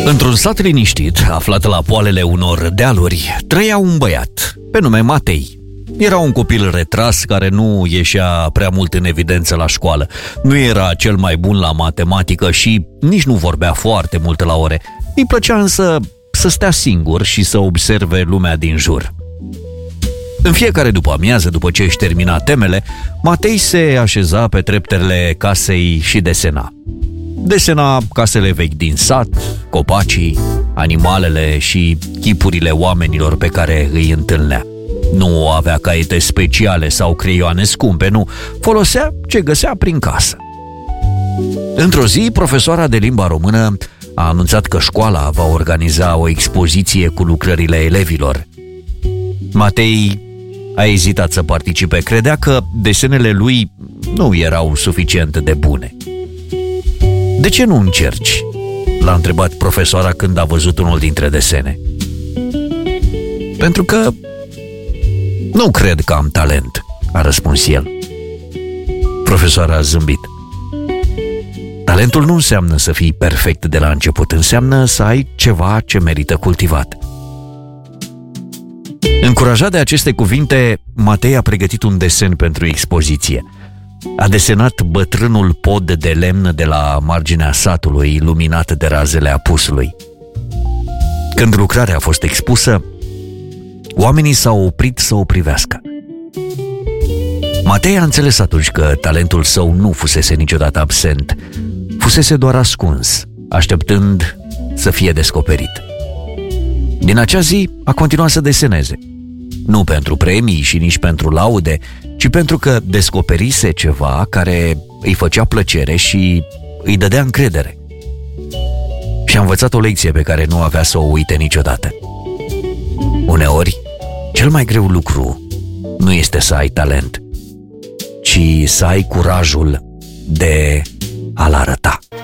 Într-un sat liniștit, aflat la poalele unor dealuri, trăia un băiat, pe nume Matei. Era un copil retras care nu ieșea prea mult în evidență la școală. Nu era cel mai bun la matematică și nici nu vorbea foarte mult la ore. Îi plăcea însă să stea singur și să observe lumea din jur. În fiecare după-amiază, după ce își termina temele, Matei se așeza pe treptele casei și desena. Desena casele vechi din sat, copacii, animalele și chipurile oamenilor pe care îi întâlnea. Nu avea caiete speciale sau creioane scumpe, nu. Folosea ce găsea prin casă. Într-o zi, profesoara de limba română a anunțat că școala va organiza o expoziție cu lucrările elevilor. Matei a ezitat să participe, credea că desenele lui nu erau suficient de bune. "De ce nu încerci?" l-a întrebat profesoara când a văzut unul dintre desene. "Pentru că nu cred că am talent," a răspuns el. Profesoara a zâmbit. "Talentul nu înseamnă să fii perfect de la început, înseamnă să ai ceva ce merită cultivat." Încurajat de aceste cuvinte, Matei a pregătit un desen pentru expoziție. A desenat bătrânul pod de lemn de la marginea satului, iluminat de razele apusului. Când lucrarea a fost expusă, oamenii s-au oprit să o privească. Matei a înțeles atunci că talentul său nu fusese niciodată absent, fusese doar ascuns, așteptând să fie descoperit. Din acea zi a continuat să deseneze. Nu pentru premii și nici pentru laude, ci pentru că descoperise ceva care îi făcea plăcere și îi dădea încredere. Și a învățat o lecție pe care nu avea să o uite niciodată. Uneori, cel mai greu lucru nu este să ai talent, ci să ai curajul de a-l arăta.